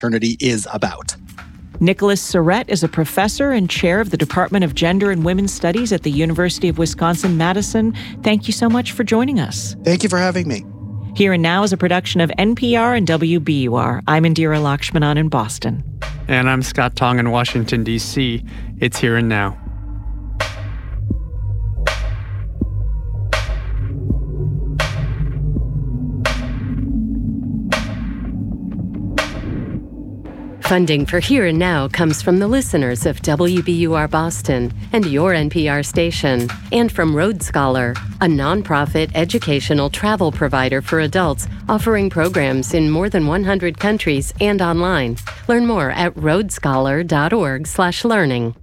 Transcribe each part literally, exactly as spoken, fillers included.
maternity is about. Nicholas Surrett is a professor and chair of the Department of Gender and Women's Studies at the University of Wisconsin-Madison. Thank you so much for joining us. Thank you for having me. Here and Now is a production of N P R and W B U R. I'm Indira Lakshmanan in Boston. And I'm Scott Tong in Washington, D C. It's Here and Now. Funding for Here and Now comes from the listeners of W B U R Boston and your N P R station, and from Road Scholar, a nonprofit educational travel provider for adults offering programs in more than one hundred countries and online. Learn more at roadscholar.org slash learning.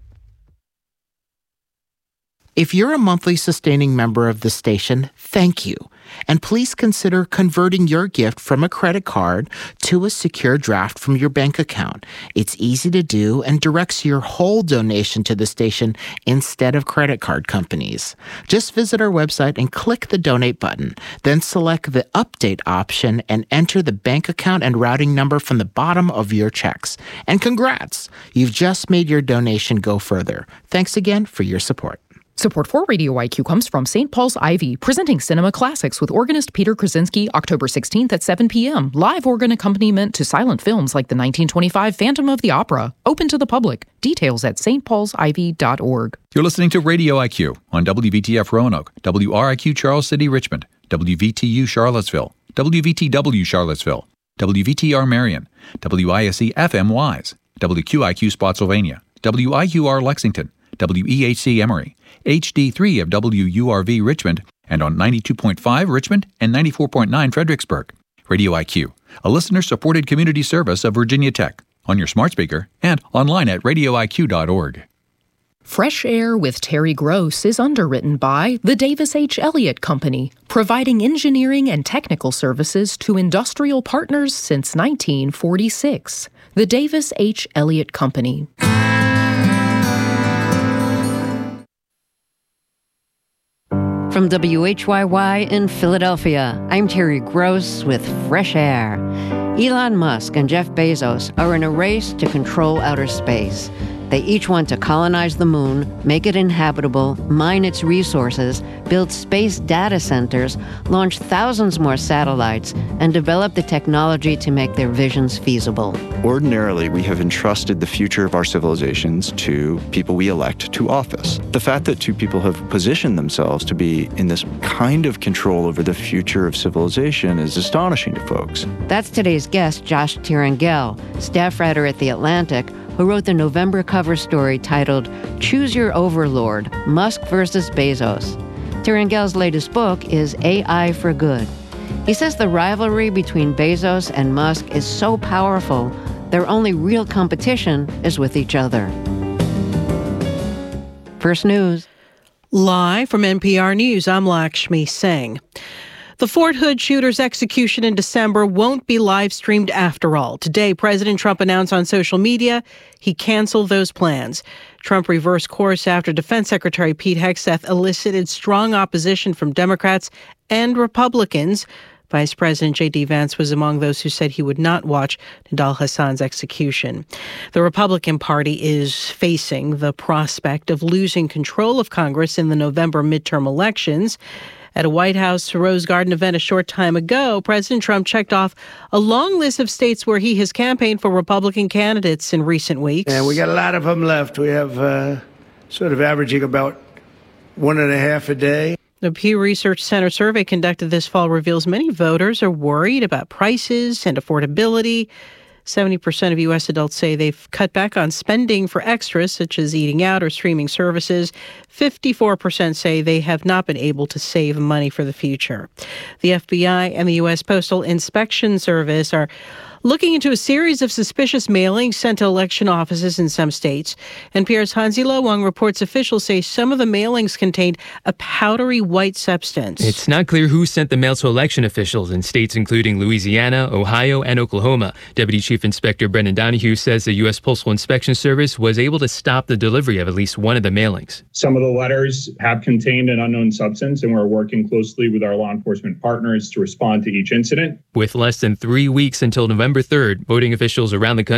If you're a monthly sustaining member of the station, thank you. And please consider converting your gift from a credit card to a secure draft from your bank account. It's easy to do and directs your whole donation to the station instead of credit card companies. Just visit our website and click the donate button. Then select the update option and enter the bank account and routing number from the bottom of your checks. And congrats! You've just made your donation go further. Thanks again for your support. Support for Radio I Q comes from Saint Paul's Ivy, presenting Cinema Classics with organist Peter Krasinski, October sixteenth at seven p.m. Live organ accompaniment to silent films like the nineteen twenty-five Phantom of the Opera. Open to the public. Details at s t pauls ivy dot org. You're listening to Radio I Q on W V T F Roanoke, W R I Q Charles City, Richmond, W V T U Charlottesville, W V T W Charlottesville, W V T R Marion, W I S E F M Wise, W Q I Q Spotsylvania, W I U R Lexington, W E H C Emory, H D three of W U R V Richmond, and on ninety-two point five Richmond and ninety-four point nine Fredericksburg. Radio I Q, a listener-supported community service of Virginia Tech, on your smart speaker and online at radio I Q dot org. Fresh Air with Terry Gross is underwritten by the Davis H. Elliott Company, providing engineering and technical services to industrial partners since nineteen forty-six. The Davis H. Elliott Company. From W H Y Y in Philadelphia, I'm Terry Gross with Fresh Air. Elon Musk and Jeff Bezos are in a race to control outer space. They each want to colonize the moon, make it inhabitable, mine its resources, build space data centers, launch thousands more satellites, and develop the technology to make their visions feasible. Ordinarily, we have entrusted the future of our civilizations to people we elect to office. The fact that two people have positioned themselves to be in this kind of control over the future of civilization is astonishing to folks. That's today's guest, Josh Tirangel, staff writer at The Atlantic, who wrote the November cover story titled Choose Your Overlord, Musk versus Bezos. Tirangel's latest book is A I for Good. He says the rivalry between Bezos and Musk is so powerful, their only real competition is with each other. First News. Live from N P R News, I'm Lakshmi Singh. The Fort Hood shooter's execution in December won't be live-streamed after all. Today, President Trump announced on social media he canceled those plans. Trump reversed course after Defense Secretary Pete Hegseth elicited strong opposition from Democrats and Republicans. Vice President J D. Vance was among those who said he would not watch Nidal Hassan's execution. The Republican Party is facing the prospect of losing control of Congress in the November midterm elections. At a White House Rose Garden event a short time ago, President Trump checked off a long list of states where he has campaigned for Republican candidates in recent weeks. And we got a lot of them left. We have uh, sort of averaging about one and a half a day. The Pew Research Center survey conducted this fall reveals many voters are worried about prices and affordability. seventy percent of U S adults say they've cut back on spending for extras, such as eating out or streaming services. fifty-four percent say they have not been able to save money for the future. The F B I and the U S Postal Inspection Service are looking into a series of suspicious mailings sent to election offices in some states. N P R's Hansi Lo Wang reports officials say some of the mailings contained a powdery white substance. It's not clear who sent the mail to election officials in states including Louisiana, Ohio, and Oklahoma. Deputy Chief Inspector Brendan Donahue says the U S Postal Inspection Service was able to stop the delivery of at least one of the mailings. Some of the letters have contained an unknown substance, and we're working closely with our law enforcement partners to respond to each incident. With less than three weeks until November December third, voting officials around the country